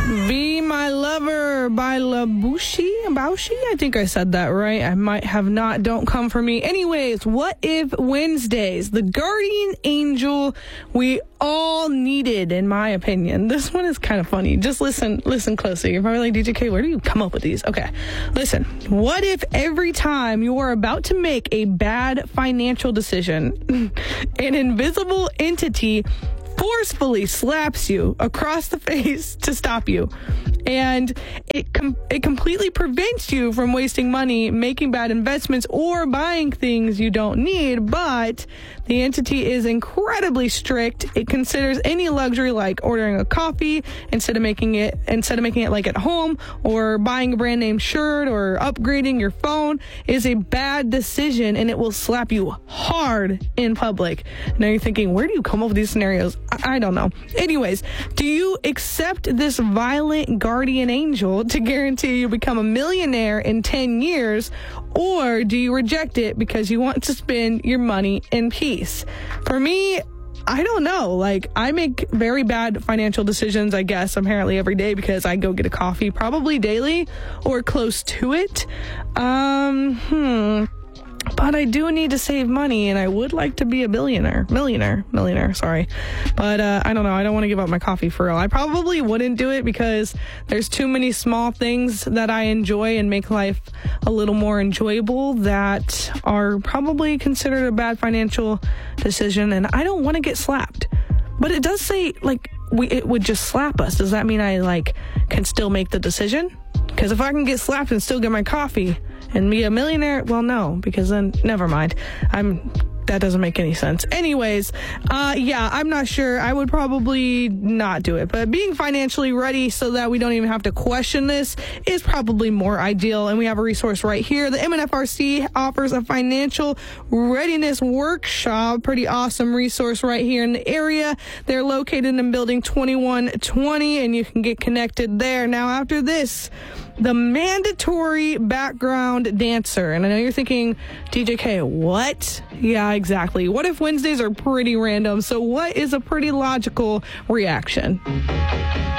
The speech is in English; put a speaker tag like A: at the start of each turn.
A: Be My Lover by Bauschy. I think I said that right. I might have not. Don't come for me. Anyways, What If Wednesdays? The guardian angel we all needed, in my opinion. This one is kind of funny. Just listen closely. You're probably like, DJK, where do you come up with these? Okay, listen. What if every time you are about to make a bad financial decision, an invisible entity forcefully slaps you across the face to stop you, and it completely prevents you from wasting money, making bad investments, or buying things you don't need, but the entity is incredibly strict. It considers any luxury like ordering a coffee instead of making it like at home, or buying a brand name shirt, or upgrading your phone is a bad decision, and it will slap you hard in public. Now you're thinking, where do you come up with these scenarios? I don't know. Anyways, do you accept this violent guardian angel to guarantee you become a millionaire in 10 years, or do you reject it because you want to spend your money in peace? For me, I don't know. Like, I make very bad financial decisions, I guess, apparently every day, because I go get a coffee probably daily or close to it. But I do need to save money, and I would like to be a millionaire, sorry. But I don't know. I don't want to give up my coffee for real. I probably wouldn't do it because there's too many small things that I enjoy and make life a little more enjoyable that are probably considered a bad financial decision, and I don't want to get slapped. But it does say, like, it would just slap us. Does that mean I, like, can still make the decision? Because if I can get slapped and still get my coffee and be a millionaire, well, no, because then never mind. That doesn't make any sense. Anyways, I'm not sure. I would probably not do it. But being financially ready so that we don't even have to question this is probably more ideal. And we have a resource right here. The MNFRC offers a financial readiness workshop. Pretty awesome resource right here in the area. They're located in building 2120, and you can get connected there. Now, after this, the mandatory background dancer. And I know you're thinking, DJK, what? Yeah, exactly. What if Wednesdays are pretty random? So what is a pretty logical reaction?